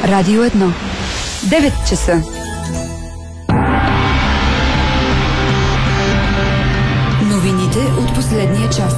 Радио 1. 9 часа. Новините от последния час.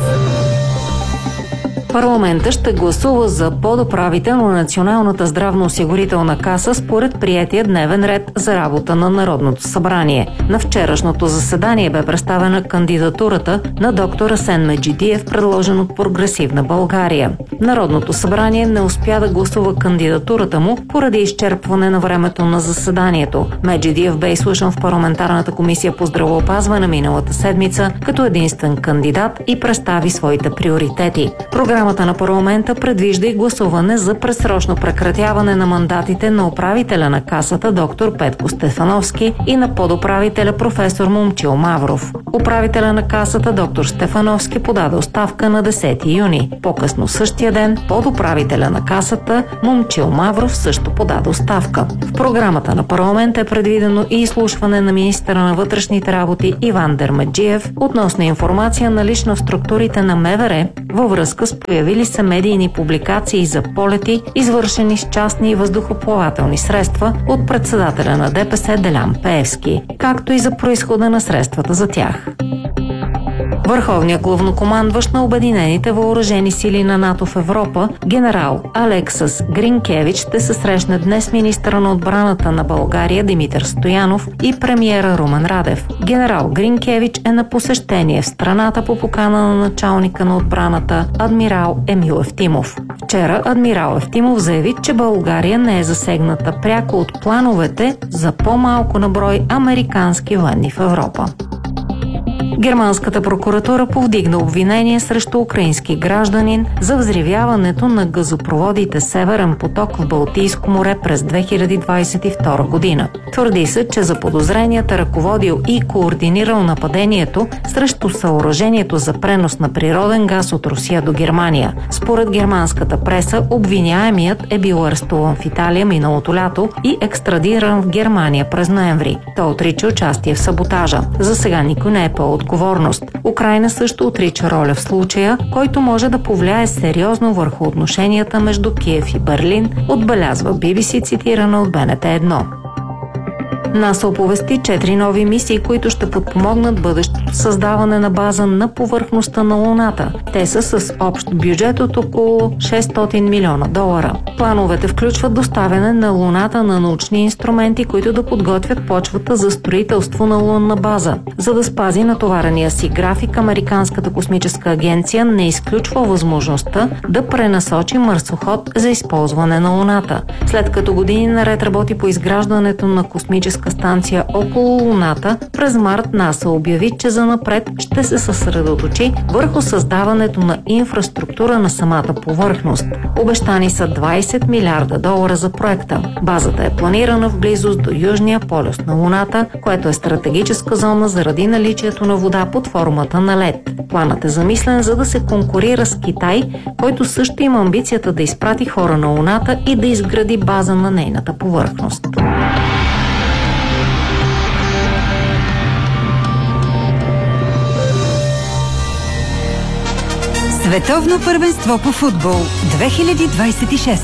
Парламентът ще гласува за подуправител на Националната здравноосигурителна каса според приетия дневен ред за работа на Народното събрание. На вчерашното заседание бе представена кандидатурата на доктор Асен Меджидиев, предложен от Прогресивна България. Народното събрание не успя да гласува кандидатурата му поради изчерпване на времето на заседанието. Меджидиев бе изслушан в парламентарната комисия по здравеопазване миналата седмица като единствен кандидат и представи своите приоритети. Програмата на парламента предвижда и гласуване за предсрочно прекратяване на мандатите на управителя на касата доктор Петко Стефановски и на подуправителя професор Момчил Мавров. Управителя на касата доктор Стефановски подаде оставка на 10 юни. По-късно същия ден подуправителя на касата Момчил Мавров също подаде оставка. В програмата на парламента е предвидено и изслушване на министъра на вътрешните работи Иван Дермеджиев относно информация налична в структурите на МВР във връзка с появили се медийни публикации за полети, извършени с частни въздухоплавателни средства от председателя на ДПС Делян Пеевски, както и за произхода на средствата за тях. Върховният главнокомандващ на Обединените въоръжени сили на НАТО в Европа, генерал Алексас Гринкевич, ще се срещне днес с министъра на отбраната на България Димитър Стоянов и премиера Румен Радев. Генерал Гринкевич е на посещение в страната по покана на началника на отбраната адмирал Емил Евтимов. Вчера адмирал Евтимов заяви, че България не е засегната пряко от плановете за по-малко на брой американски военни в Европа. Германската прокуратура повдигна обвинение срещу украински гражданин за взривяването на газопроводите Северен поток в Балтийско море през 2022 година. Твърди се, че заподозреният е ръководил и координирал нападението срещу съоръжението за пренос на природен газ от Русия до Германия. Според германската преса, обвиняемият е бил арестуван в Италия миналото лято и екстрадиран в Германия през ноември. Той отрича участие в саботажа. За сега никой не е отговорност. Украйна също отрича роля в случая, който може да повлияе сериозно върху отношенията между Киев и Берлин, отбелязва BBC, цитирана от БНТ1. НАСА оповести 4 нови мисии, които ще подпомогнат бъдещото създаване на база на повърхността на Луната. Те са с общ бюджет от около $600 милиона. Плановете включват доставяне на Луната на научни инструменти, които да подготвят почвата за строителство на лунна база. За да спази натоварения си график, Американската космическа агенция не изключва възможността да пренасочи марсоход за използване на Луната. След като години наред работи по изграждането на космическа станция около Луната, през март НАСА обяви, че занапред ще се съсредоточи върху създаването на инфраструктура на самата повърхност. Обещани са $20 милиарда за проекта. Базата е планирана в близост до Южния полюс на Луната, което е стратегическа зона заради наличието на вода под формата на лед. Планът е замислен, за да се конкурира с Китай, който също има амбицията да изпрати хора на Луната и да изгради база на нейната повърхност. Световно първенство по футбол 2026.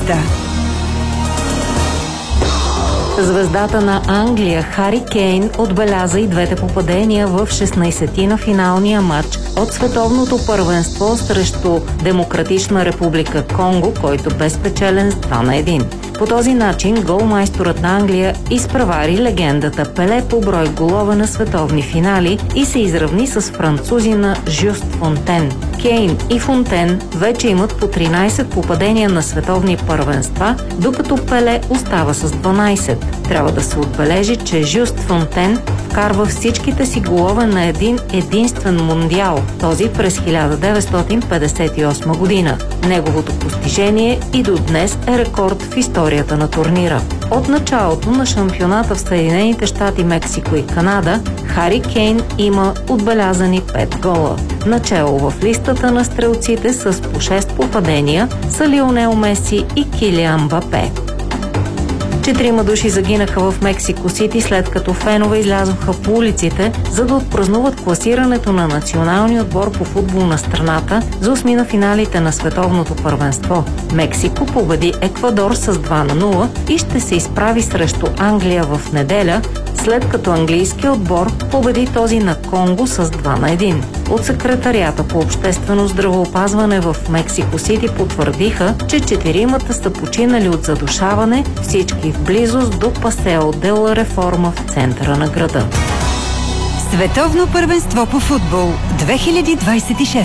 Звездата на Англия Хари Кейн отбеляза и двете попадения в 16-ти на финалния матч от световното първенство срещу Демократична република Конго, който бе спечелен с 2-1. По този начин голмайсторът на Англия изпревари легендата Пеле по брой голове на световни финали и се изравни с французина Жюст Фонтен. Кейн и Фонтен вече имат по 13 попадения на световни първенства, докато Пеле остава с 12. Трябва да се отбележи, че Жюст Фонтен вкарва всичките си голове на един единствен мундиал, този през 1958 година. Неговото постижение и до днес е рекорд в историята на турнира. От началото на шампионата в Съединените щати, Мексико и Канада, Хари Кейн има отбелязани 5 гола. Начело в листата на стрелците с по 6 попадения са Лионел Меси и Килиан Мбапе. 4 души загинаха в Мексико Сити, след като фенове излязоха по улиците, за да отпразнуват класирането на националния отбор по футбол на страната за осмина финалите на световното първенство. Мексико победи Еквадор с 2-0 и ще се изправи срещу Англия в неделя, след като английският отбор победи този на Конго с 2-1. От секретарията по обществено здравеопазване в Мексико Сити потвърдиха, че 4-мата са починали от задушаване, всички в близост до Пасео де ла Реформа в центъра на града. Световно първенство по футбол 2026.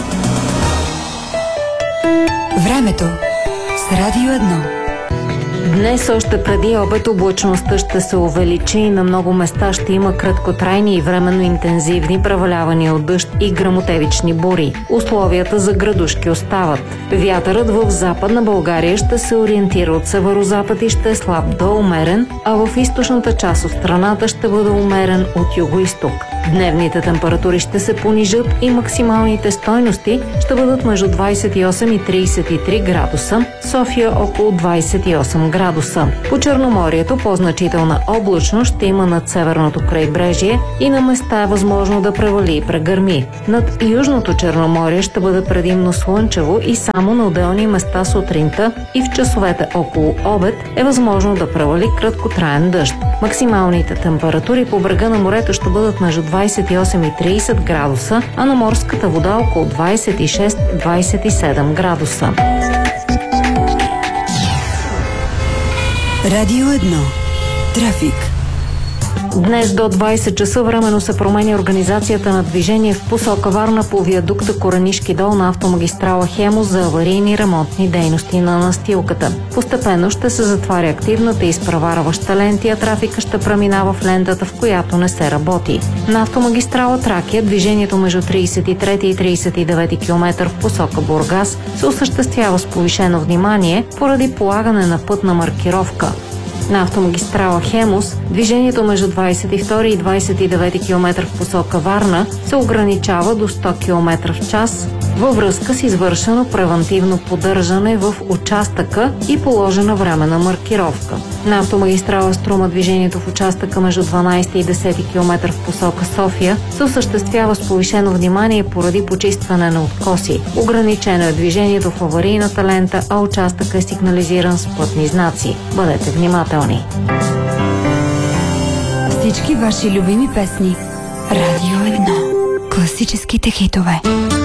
Времето с Радио 1. Днес още преди обед облачността ще се увеличи и на много места ще има краткотрайни и временно интензивни превалявания от дъжд и гръмотевични бури. Условията за градушки остават. Вятърът в Западна България ще се ориентира от северозапад и ще е слаб до умерен, а в източната част от страната ще бъде умерен от югоизток. Дневните температури ще се понижат и максималните стойности ще бъдат между 28 и 33 градуса, София около 28 градуса. По Черноморието по-значителна облачност ще има над северното крайбрежие и на места е възможно да превали и прегърми. Над Южното Черноморие ще бъде предимно слънчево и само на отделни места сутринта и в часовете около обед е възможно да превали краткотраен дъжд. Максималните температури по брега на морето ще бъдат между 28 и 30 градуса, а на морската вода около 26-27 градуса. Радио 1. Трафик. Днес до 20 часа временно се променя организацията на движение в посока Варна по виадукта Коренишки дол на автомагистрала Хемус за аварийни ремонтни дейности на настилката. Постепенно ще се затваря активната и изпреварваща лента, а трафика ще преминава в лентата, в която не се работи. На автомагистрала Тракия движението между 33 и 39 км в посока Бургас се осъществява с повишено внимание поради полагане на пътна маркировка. На автомагистрала Хемус движението между 22 и 29 км в посока Варна се ограничава до 100 км в час във връзка с извършено превантивно поддържане в участъка и положена временна маркировка. На автомагистрала Струма движението в участъка между 12 и 10 км в посока София се осъществява с повишено внимание поради почистване на откоси. Ограничено е движението в аварийната лента, а участъкът е сигнализиран с пътни знаци. Бъдете внимателни! Всички ваши любими песни. Радио 1. Класическите хитове.